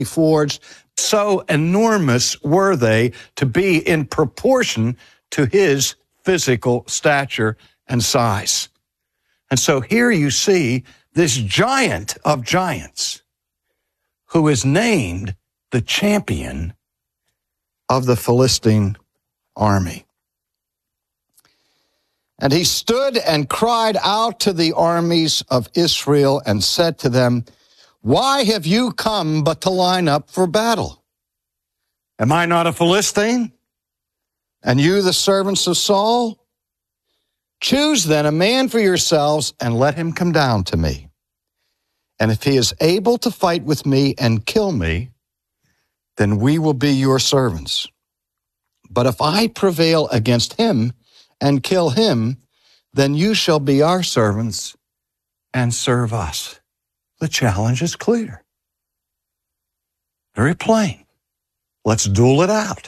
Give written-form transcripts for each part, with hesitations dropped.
forged. So enormous were they to be in proportion to his physical stature and size. And so here you see this giant of giants who is named the champion of the Philistine army. And he stood and cried out to the armies of Israel and said to them, "Why have you come but to line up for battle? Am I not a Philistine? And you the servants of Saul? Choose then a man for yourselves and let him come down to me. And if he is able to fight with me and kill me, then we will be your servants. But if I prevail against him and kill him, then you shall be our servants and serve us." The challenge is clear. Very plain. Let's duel it out.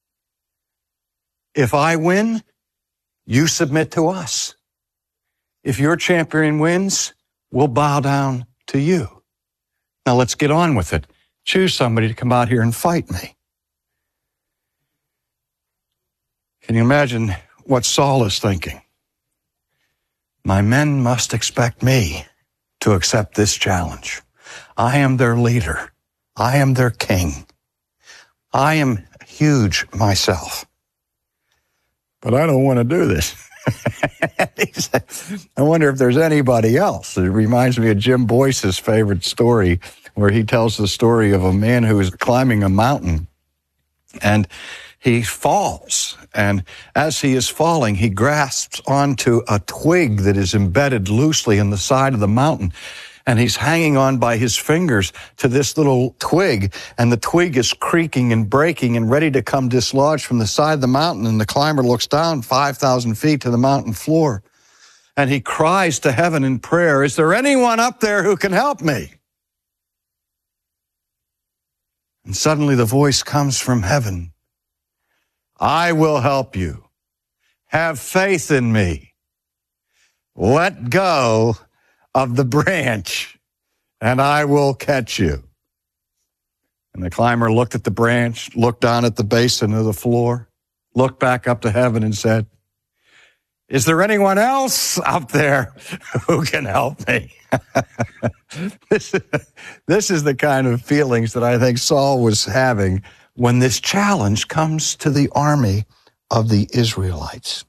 If I win, you submit to us. If your champion wins, we'll bow down to you. Now let's get on with it. Choose somebody to come out here and fight me. Can you imagine what Saul is thinking? My men must expect me to accept this challenge. I am their leader. I am their king. I am huge myself. But I don't want to do this. I wonder if there's anybody else. It reminds me of Jim Boyce's favorite story, where he tells the story of a man who is climbing a mountain and he falls. And as he is falling, he grasps onto a twig that is embedded loosely in the side of the mountain. And he's hanging on by his fingers to this little twig, and the twig is creaking and breaking and ready to come dislodged from the side of the mountain. And the climber looks down 5,000 feet to the mountain floor, and he cries to heaven in prayer, "Is there anyone up there who can help me?" And suddenly the voice comes from heaven, "I will help you. Have faith in me. Let go of the branch, and I will catch you." And the climber looked at the branch, looked down at the basin of the floor, looked back up to heaven and said, "Is there anyone else up there who can help me?" This is the kind of feelings that I think Saul was having when this challenge comes to the army of the Israelites.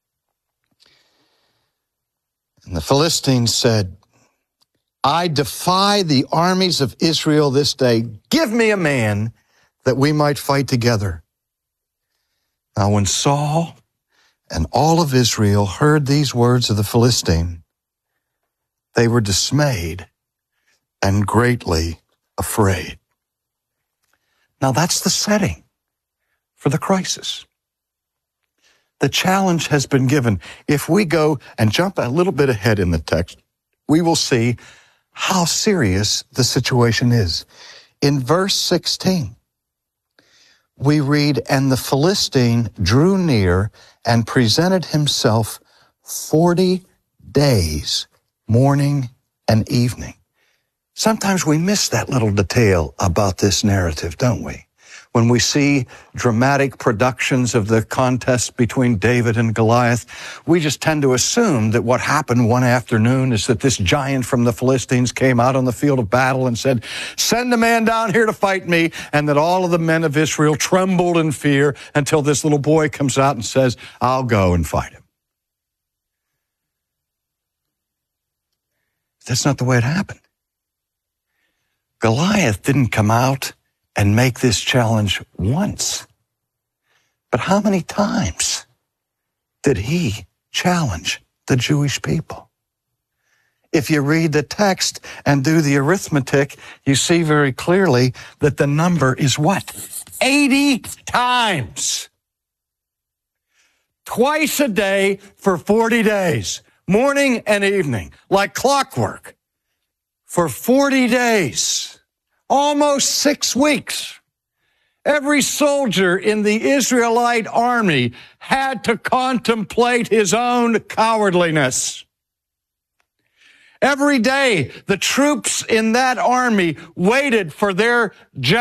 And the Philistines said, "I defy the armies of Israel this day. Give me a man that we might fight together." Now when Saul and all of Israel heard these words of the Philistine, they were dismayed and greatly afraid. Now that's the setting for the crisis. The challenge has been given. If we go and jump a little bit ahead in the text, we will see how serious the situation is. In verse 16, we read, "And the Philistine drew near and presented himself 40 days, morning and evening." Sometimes we miss that little detail about this narrative, don't we? When we see dramatic productions of the contest between David and Goliath, we just tend to assume that what happened one afternoon is that this giant from the Philistines came out on the field of battle and said, "Send a man down here to fight me," and that all of the men of Israel trembled in fear until this little boy comes out and says, "I'll go and fight him." That's not the way it happened. Goliath didn't come out and make this challenge once. But how many times did he challenge the Jewish people? If you read the text and do the arithmetic, you see very clearly that the number is what? 80 times. Twice a day for 40 days, morning and evening, like clockwork, for 40 days. Almost 6 weeks. Every soldier in the Israelite army had to contemplate his own cowardliness. Every day, the troops in that army waited for their